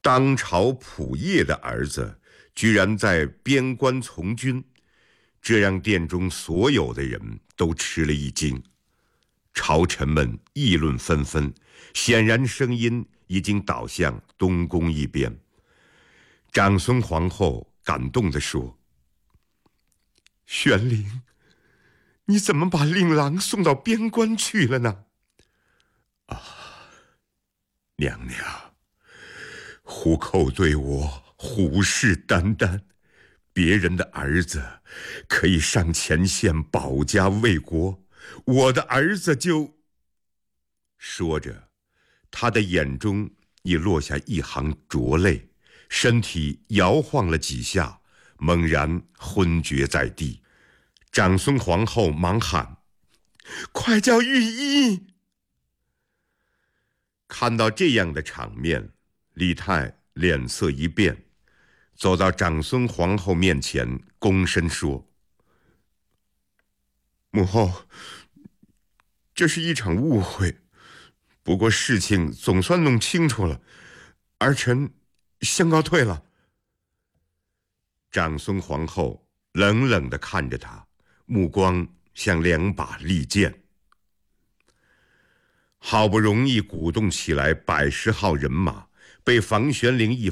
当朝仆射的儿子居然在边关从军，这让殿中所有的人都吃了一惊。朝臣们议论纷纷，显然声音已经倒向东宫一边。长孙皇后感动地说：“玄龄，你怎么把令郎送到边关去了呢？”娘娘，虎寇对我虎视眈眈，别人的儿子可以上前线保家卫国，我的儿子就……说着，他的眼中已落下一行浊泪，身体摇晃了几下，猛然昏厥在地。长孙皇后忙喊：“快叫御医！”看到这样的场面，李泰脸色一变，走到长孙皇后面前，躬身说：“母后，这是一场误会，不过事情总算弄清楚了，儿臣先告退了。”长孙皇后冷冷地看着他，目光像两把利剑。好不容易鼓动起来110号人马，被房玄龄一